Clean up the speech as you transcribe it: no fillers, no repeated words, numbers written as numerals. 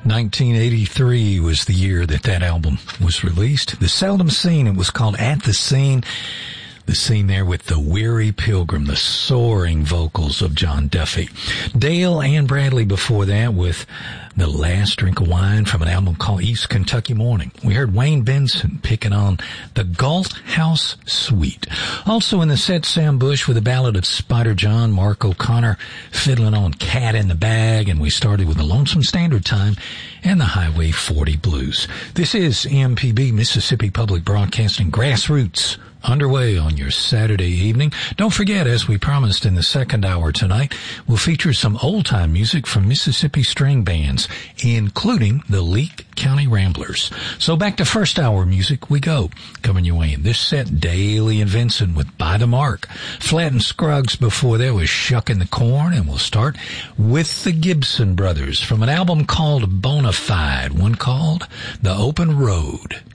1983 was the year that album was released. The Seldom Scene, it was called At the Scene. The scene there with the Weary Pilgrim, the soaring vocals of John Duffy. Dale and Bradley before that with The Last Drink of Wine from an album called East Kentucky Morning. We heard Wayne Benson picking on the Galt House Suite. Also in the set, Sam Bush with a ballad of Spider John, Mark O'Connor fiddling on Cat in the Bag, and we started with the Lonesome Standard Time and the Highway 40 Blues. This is MPB, Mississippi Public Broadcasting, Grassroots, underway on your Saturday evening. Don't forget, as we promised in the second hour tonight, we'll feature some old-time music from Mississippi string bands, including the Leake County Ramblers. So back to first hour music we go. Coming your way in this set, Daly and Vincent with By the Mark. Flat and Scruggs before there was Shucking the Corn, and we'll start with the Gibson Brothers from an album called Bonafide, one called The Open Road.